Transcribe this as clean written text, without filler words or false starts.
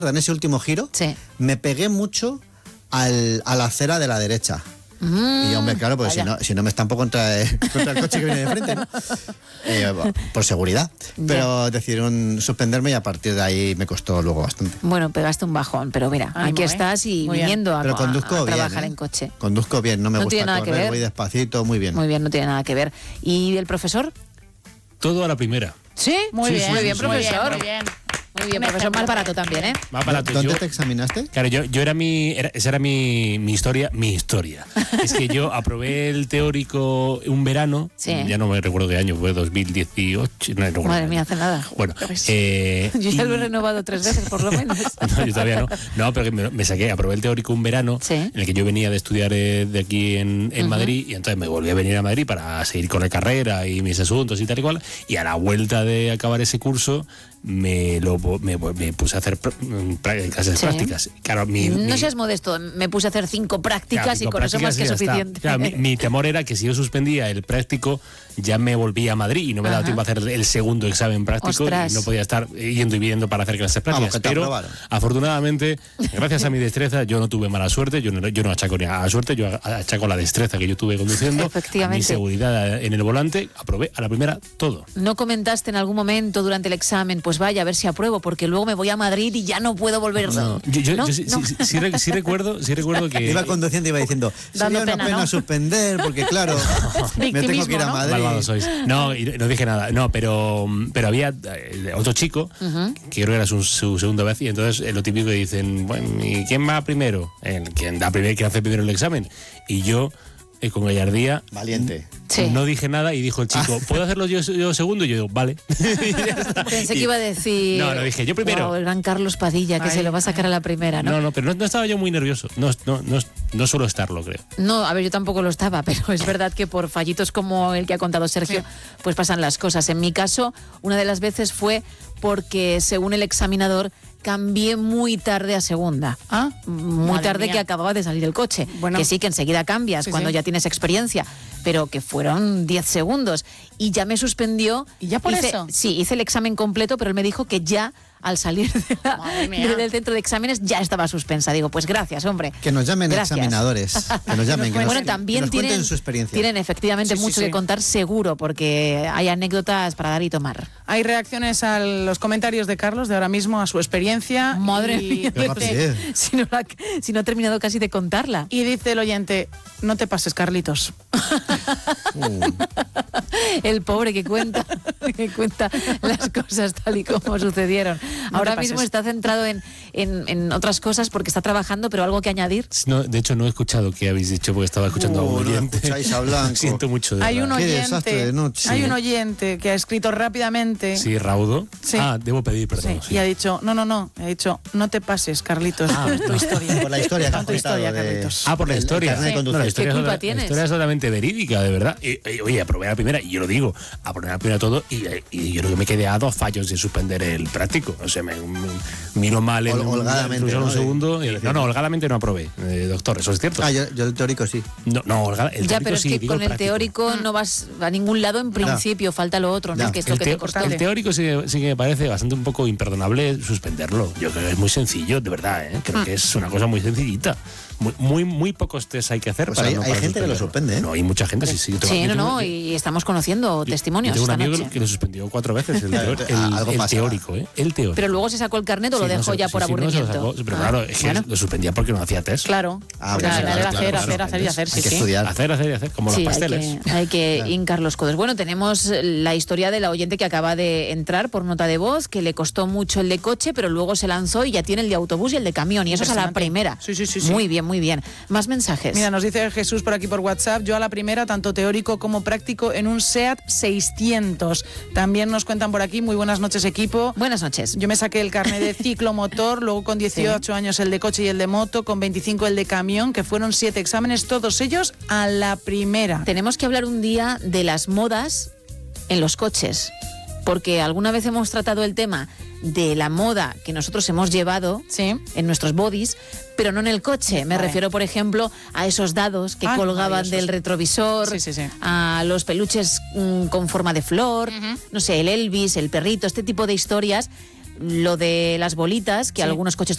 en ese último giro, Sí. me pegué mucho a la acera de la derecha. Y hombre, claro, pues si no me estampo contra el coche que viene de frente, ¿no? Por seguridad. Pero decidieron suspenderme y a partir de ahí me costó luego bastante. Bueno, pegaste un bajón, pero mira, Ánimo, aquí estás y viniendo a trabajar en coche. Conduzco bien, no me tiene gusta nada que correr, ver. voy despacito, muy bien. Muy bien, no tiene nada que ver. ¿Y el profesor? Todo a la primera. Sí, Muy bien, profesor. Muy bien. Muy bien, profesor, más barato también, ¿eh? Más barato. ¿Dónde te examinaste? Claro, esa era mi historia. Es que yo aprobé el teórico un verano, Sí. ya no me recuerdo qué año, fue 2018. No recuerdo. Madre mía, hace nada. Bueno, Yo ya lo he renovado 3 veces, por lo menos. No, yo todavía no. No, pero que aprobé el teórico un verano, Sí. en el que yo venía de estudiar de aquí en Madrid, y entonces me volví a venir a Madrid para seguir con la carrera y mis asuntos y tal y cual, y a la vuelta de acabar ese curso me puse a hacer clases prácticas. Claro, No seas modesto, me puse a hacer 5 prácticas y con eso más que suficiente. Claro, mi temor era que si yo suspendía el práctico, ya me volvía a Madrid y no me daba tiempo a hacer el segundo examen práctico. Ostras. Y no podía estar yendo y viniendo para hacer clases prácticas. Vamos, que te pero aprobaron. afortunadamente, gracias a mi destreza, yo no tuve mala suerte. Yo no achaco ni a la suerte, yo achaco la destreza que yo tuve conduciendo, Efectivamente. a mi seguridad en el volante. Aprobé a la primera todo. ¿No comentaste en algún momento durante el examen, pues vaya, a ver si apruebo, porque luego me voy a Madrid y ya no puedo volver? No, yo sí recuerdo que Iba conduciendo y iba diciendo, Dando sería una pena, pena ¿no? suspender, porque claro, me tengo que ir a ¿no? Madrid. Malvados sois. No, y no dije nada. No, pero había otro chico, que creo que era su segunda vez, y entonces lo típico que dicen, bueno, ¿y quién va primero? ¿Quién hace primero el examen? Y yo, con gallardía, Valiente. Sí. no dije nada y dijo el chico, ¿puedo hacerlo yo segundo? Y yo digo, vale. Pensé que iba a decir... No, dije yo primero. Wow, el gran Carlos Padilla, que se lo va a sacar a la primera, ¿no? No, pero no estaba yo muy nervioso. No suelo estarlo, creo. No, a ver, yo tampoco lo estaba, pero es verdad que por fallitos como el que ha contado Sergio, pues pasan las cosas. En mi caso, una de las veces fue porque, según el examinador, cambié muy tarde a segunda. Muy Madre tarde mía. que acababa de salir el coche. Bueno. Que sí, que enseguida cambias Sí, cuando sí. ya tienes experiencia, pero que fueron 10 segundos. Y ya me suspendió. ¿Y ya por eso? Sí, hice el examen completo, pero él me dijo que ya al salir Madre mía. del centro de exámenes ya estaba suspensa. Digo, pues gracias, hombre. Que nos llamen Gracias. examinadores. Que nos llamen, que Bueno, nos, también que nos cuenten tienen su experiencia. Tienen efectivamente Sí, sí, mucho sí. que contar, seguro, porque hay anécdotas para dar y tomar. Hay reacciones a los comentarios de Carlos de ahora mismo, a su experiencia. Madre y mía, Qué rapidez. si no ha terminado casi de contarla. Y dice el oyente, no te pases, Carlitos. El pobre que cuenta las cosas tal y como sucedieron. No Ahora te mismo pases. está centrado en otras cosas porque está trabajando, pero algo que añadir. No, de hecho, no he escuchado qué habéis dicho porque estaba escuchando a un No oyente. escucháis a Blanco. Siento mucho. De Hay verdad. un Qué desastre de noche. Hay un oyente que ha escrito rápidamente. Sí, Raudo. Sí. Debo pedir perdón. Sí, y ha dicho, ha dicho, no te pases, Carlitos, tu historia. Por la historia que Con has tu historia, contado de- Carlitos. Por la El historia. carnet de conducir. la historia ¿Qué es culpa la tienes? historia es totalmente verídica, de verdad. Oye, aprobé la primera, y yo lo digo, aprobé la primera todo, y yo creo que me quedé a 2 fallos de suspender el práctico. O sea, me miro mal en Holgadamente, un ¿no? segundo. No, holgadamente no aprobé, doctor, eso es cierto. Yo el teórico sí. No, el Ya, teórico pero es sí, que digo con el práctico. teórico no vas a ningún lado en principio, falta lo otro, ¿no? Ya. Que es lo que te costó. El teórico sí que me parece bastante un poco imperdonable suspenderlo. Yo creo que es muy sencillo, de verdad, ¿eh? Creo que es una cosa muy sencillita. Muy pocos test hay que hacer Pues para hay no para gente que lo suspenderlo. suspende, ¿eh? No, hay mucha gente, sí. Sí, y estamos conociendo testimonios Yo tengo esta un amigo noche. que lo suspendió 4 veces Algo el pasará. teórico, ¿eh? El teórico. Pero luego se sacó el carnet o lo Sí, dejó no, ya sí, por sí, no, se lo aburrimiento. sacó, pero claro, es que bueno. lo suspendía porque no hacía test. Claro. Ah, Claro, bueno, era claro, hacer, claro. sí, Hay que sí. estudiar. Hacer, como Sí, los pasteles. hay que hincar los codos. Bueno, tenemos la historia de la oyente que acaba de entrar por nota de voz, que le costó mucho el de coche, pero luego se lanzó y ya tiene el de autobús y el de camión, y eso es a la Impresionante. primera. Sí. Muy bien, muy bien. Más mensajes. Mira, nos dice Jesús por aquí por WhatsApp, yo a la primera, tanto teórico como práctico, en un SEAT 600. También nos cuentan por aquí, muy buenas noches, equipo. Buenas noches. Yo me saqué el carnet de ciclomotor, luego con 18 años el de coche y el de moto, con 25 el de camión, que fueron 7 exámenes, todos ellos a la primera. Tenemos que hablar un día de las modas en los coches, porque alguna vez hemos tratado el tema de la moda que nosotros hemos llevado Sí. en nuestros bodies, pero no en el coche. Me refiero, por ejemplo, a esos dados que colgaban maravillosos. del retrovisor, Sí. a los peluches con forma de flor, no sé, el Elvis, el perrito, este tipo de historias. Lo de las bolitas, que algunos coches